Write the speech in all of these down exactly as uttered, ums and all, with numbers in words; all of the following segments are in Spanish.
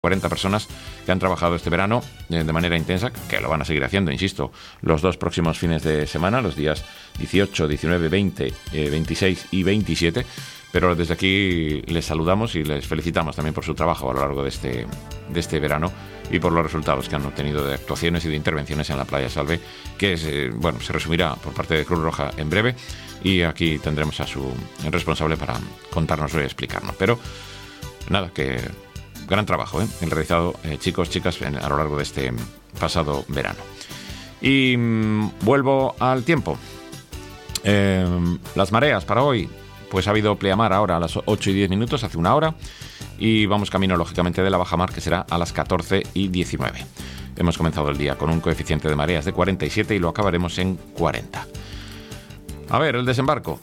cuarenta personas que han trabajado este verano eh, de manera intensa, que lo van a seguir haciendo, insisto, los dos próximos fines de semana, los días dieciocho, diecinueve, veinte, eh, veintiséis y veintisiete. Pero desde aquí les saludamos y les felicitamos también por su trabajo a lo largo de este, de este verano y por los resultados que han obtenido de actuaciones y de intervenciones en la Playa Salve, que es, eh, bueno, se resumirá por parte de Cruz Roja en breve, y aquí tendremos a su responsable para contárnoslo y explicarnos. Pero nada, que gran trabajo, ¿eh? el realizado, eh, chicos, chicas, en, a lo largo de este pasado verano. Y mmm, vuelvo al tiempo. Eh, las mareas para hoy. Pues ha habido pleamar ahora a las ocho y diez minutos, hace una hora, y vamos camino, lógicamente, de la bajamar, que será a las catorce y diecinueve. Hemos comenzado el día con un coeficiente de mareas de cuarenta y siete y lo acabaremos en cuarenta. A ver, el desembarco.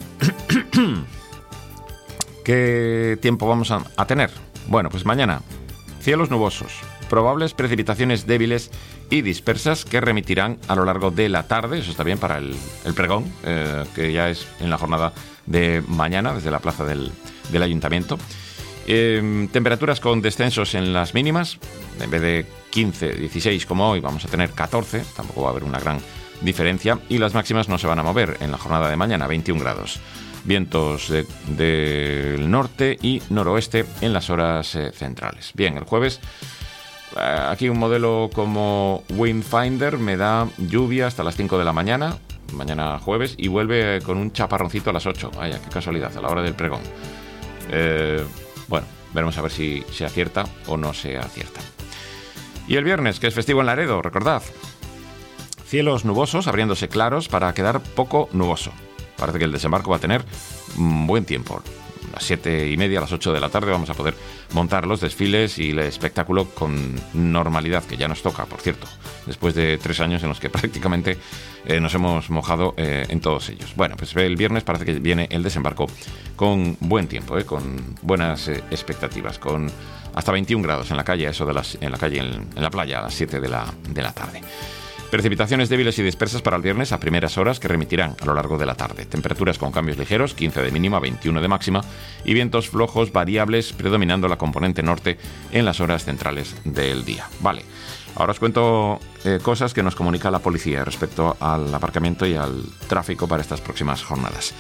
¿Qué tiempo vamos a, a tener? Bueno, pues mañana, cielos nubosos, probables precipitaciones débiles y dispersas que remitirán a lo largo de la tarde. Eso está bien para el, el pregón, eh, que ya es en la jornada de mañana, desde la plaza del, del ayuntamiento. Eh, temperaturas con descensos en las mínimas. En vez de quince, dieciséis como hoy, vamos a tener catorce. Tampoco va a haber una gran diferencia. Y las máximas no se van a mover en la jornada de mañana, veintiún grados. Vientos del de, de norte y noroeste en las horas eh, centrales. Bien, el jueves, eh, aquí un modelo como Windfinder me da lluvia hasta las cinco de la mañana, mañana jueves, y vuelve con un chaparroncito a las ocho. Vaya, qué casualidad, a la hora del pregón. Eh, bueno, veremos a ver si se acierta o no se acierta. Y el viernes, que es festivo en Laredo, recordad. Cielos nubosos, abriéndose claros para quedar poco nuboso. Parece que el desembarco va a tener un buen tiempo. A las siete y media, a las ocho de la tarde vamos a poder montar los desfiles y el espectáculo con normalidad, que ya nos toca, por cierto, después de tres años en los que prácticamente eh, nos hemos mojado eh, en todos ellos. Bueno, pues el viernes parece que viene el desembarco con buen tiempo, eh, con buenas eh, expectativas, con hasta veintiún grados en la calle, eso de las, en la calle, en, en la playa, a las siete de la, de la tarde. Precipitaciones débiles y dispersas para el viernes a primeras horas, que remitirán a lo largo de la tarde. Temperaturas con cambios ligeros, quince de mínima, veintiuno de máxima, y vientos flojos variables predominando la componente norte en las horas centrales del día. Vale, ahora os cuento eh, cosas que nos comunica la policía respecto al aparcamiento y al tráfico para estas próximas jornadas.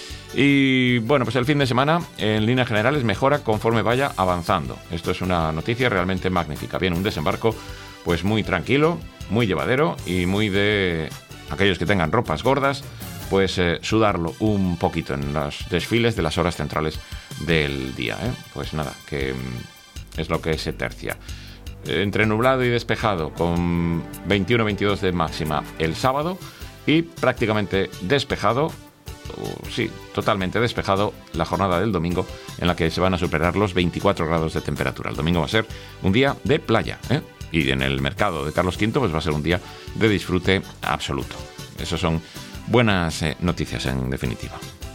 Y bueno, pues el fin de semana en líneas generales mejora conforme vaya avanzando. Esto es una noticia realmente magnífica. Bien, un desembarco pues muy tranquilo, muy llevadero y muy de aquellos que tengan ropas gordas, pues eh, sudarlo un poquito en los desfiles de las horas centrales del día, ¿eh? Pues nada, que mm, es lo que se tercia. Eh, entre nublado y despejado, con veintiuno veintidós de máxima el sábado, y prácticamente despejado, uh, sí, totalmente despejado la jornada del domingo, en la que se van a superar los veinticuatro grados de temperatura. El domingo va a ser un día de playa, ¿eh? Y en el mercado de Carlos quinto pues va a ser un día de disfrute absoluto. Esas son buenas eh, noticias, en definitiva.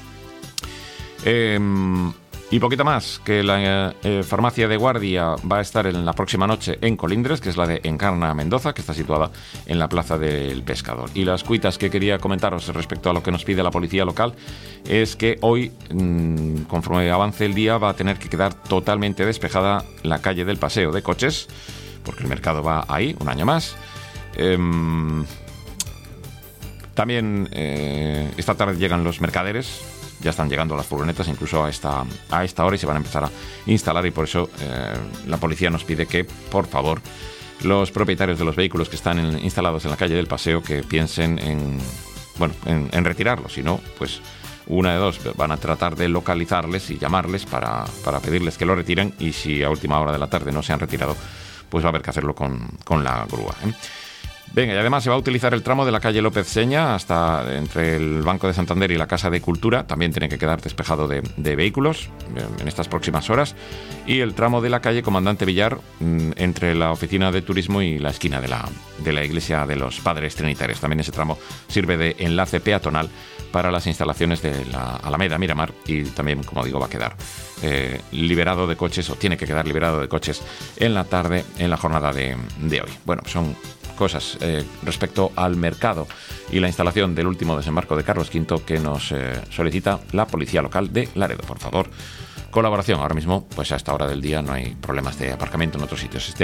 Eh, y poquito más, que la eh, farmacia de guardia va a estar en la próxima noche en Colindres, que es la de Encarna Mendoza, que está situada en la Plaza del Pescador. Y las cuitas que quería comentaros respecto a lo que nos pide la policía local es que hoy, mmm, conforme avance el día, va a tener que quedar totalmente despejada la calle del Paseo de Coches, porque el mercado va ahí un año más. Eh, también eh, esta tarde llegan los mercaderes, ya están llegando las furgonetas incluso a esta, a esta hora, y se van a empezar a instalar, y por eso eh, la policía nos pide que, por favor, los propietarios de los vehículos que están en, instalados en la calle del Paseo, que piensen en, bueno, en, en retirarlos. Si no, pues una de dos, van a tratar de localizarles y llamarles para, para pedirles que lo retiren, y si a última hora de la tarde no se han retirado, pues va a haber que hacerlo con, con la grúa, ¿eh? Venga, y además se va a utilizar el tramo de la calle López Seña hasta entre el Banco de Santander y la Casa de Cultura. También tiene que quedar despejado de, de vehículos en estas próximas horas. Y el tramo de la calle Comandante Villar entre la Oficina de Turismo y la esquina de la, de la Iglesia de los Padres Trinitarios. También ese tramo sirve de enlace peatonal para las instalaciones de la Alameda Miramar, y también, como digo, va a quedar eh, liberado de coches, o tiene que quedar liberado de coches en la tarde, en la jornada de, de hoy. Bueno, son cosas eh, respecto al mercado y la instalación del último desembarco de Carlos quinto que nos eh, solicita la policía local de Laredo. Por favor, colaboración. Ahora mismo, pues a esta hora del día no hay problemas de aparcamiento en otros sitios. Este